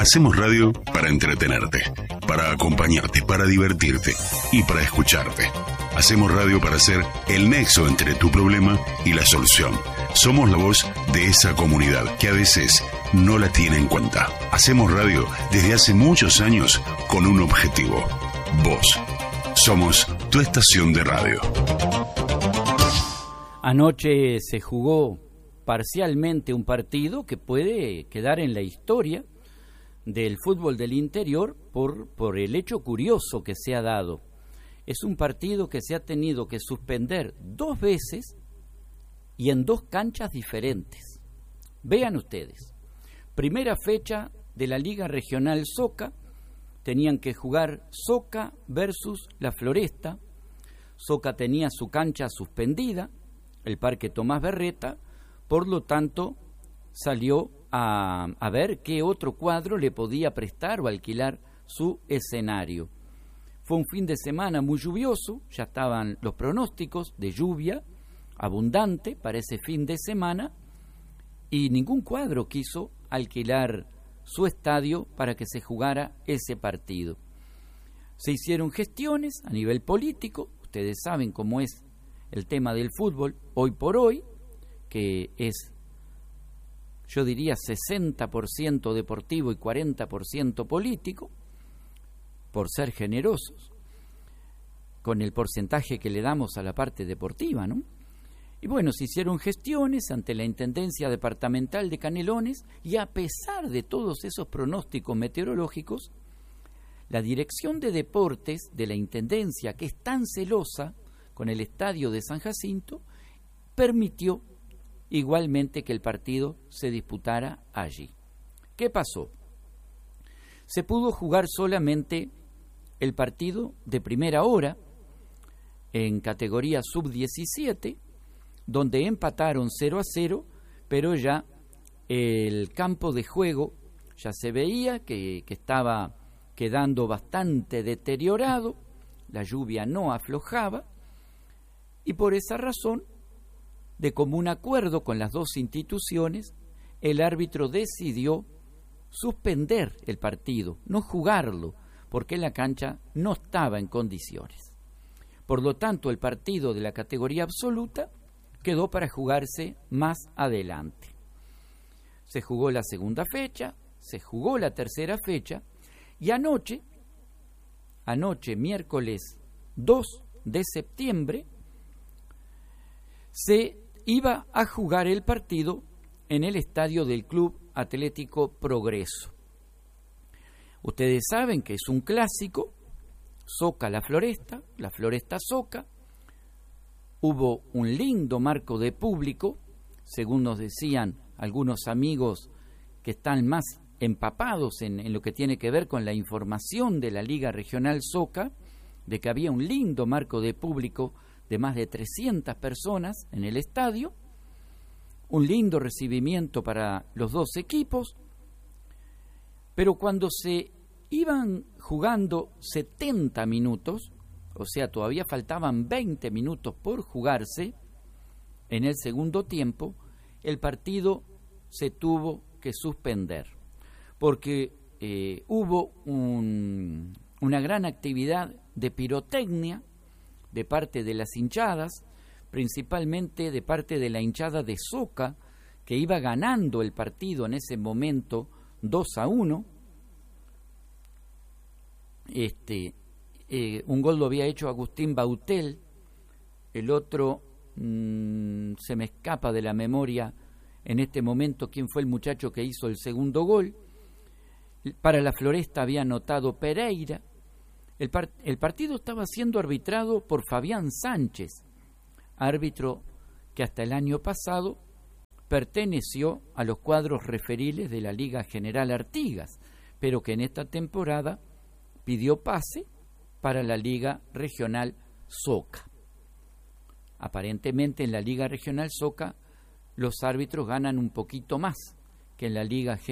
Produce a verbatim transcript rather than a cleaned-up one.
Hacemos radio para entretenerte, para acompañarte, para divertirte y para escucharte. Hacemos radio para ser el nexo entre tu problema y la solución. Somos la voz de esa comunidad que a veces no la tiene en cuenta. Hacemos radio desde hace muchos años con un objetivo. Vos. Somos tu estación de radio. Anoche se jugó parcialmente un partido que puede quedar en la historia del fútbol del interior por, por el hecho curioso que se ha dado. Es un partido que se ha tenido que suspender dos veces y en dos canchas diferentes. Vean ustedes, primera fecha de la Liga Regional Soca, tenían que jugar Soca versus La Floresta. Soca tenía su cancha suspendida, el Parque Tomás Berreta, por lo tanto salió a, a ver qué otro cuadro le podía prestar o alquilar su escenario. Fue un fin de semana muy lluvioso, ya estaban los pronósticos de lluvia abundante para ese fin de semana y ningún cuadro quiso alquilar su estadio para que se jugara ese partido. Se hicieron gestiones a nivel político, ustedes saben cómo es el tema del fútbol hoy por hoy, que es, yo diría, sesenta por ciento deportivo y cuarenta por ciento político, por ser generosos con el porcentaje que le damos a la parte deportiva, ¿no? Y bueno, se hicieron gestiones ante la Intendencia Departamental de Canelones y a pesar de todos esos pronósticos meteorológicos, la Dirección de Deportes de la Intendencia, que es tan celosa con el estadio de San Jacinto, permitió igualmente que el partido se disputara allí. ¿Qué pasó? Se pudo jugar solamente el partido de primera hora en categoría sub diecisiete, donde empataron cero a cero, pero ya el campo de juego ya se veía que, que estaba quedando bastante deteriorado, la lluvia no aflojaba, y por esa razón, de común acuerdo con las dos instituciones, el árbitro decidió suspender el partido, no jugarlo, porque la cancha no estaba en condiciones. Por lo tanto, el partido de la categoría absoluta quedó para jugarse más adelante. Se jugó la segunda fecha, se jugó la tercera fecha, y anoche, anoche, miércoles dos de septiembre, se iba a jugar el partido en el estadio del Club Atlético Progreso. Ustedes saben que es un clásico, Soca La Floresta, La Floresta Soca. Hubo un lindo marco de público, según nos decían algunos amigos que están más empapados en, en lo que tiene que ver con la información de la Liga Regional Soca, de que había un lindo marco de público de más de trescientas personas en el estadio, un lindo recibimiento para los dos equipos, pero cuando se iban jugando setenta minutos, o sea, todavía faltaban veinte minutos por jugarse, en el segundo tiempo, el partido se tuvo que suspender, porque eh, hubo un, una gran actividad de pirotecnia de parte de las hinchadas, principalmente de parte de la hinchada de Soca, que iba ganando el partido en ese momento dos a uno. Este, eh, un gol lo había hecho Agustín Bautel, el otro mmm, se me escapa de la memoria en este momento quién fue el muchacho que hizo el segundo gol. Para la Floresta había anotado Pereira. El, par- el partido estaba siendo arbitrado por Fabián Sánchez, árbitro que hasta el año pasado perteneció a los cuadros referiles de la Liga General Artigas, pero que en esta temporada pidió pase para la Liga Regional Soca. Aparentemente en la Liga Regional Soca los árbitros ganan un poquito más que en la Liga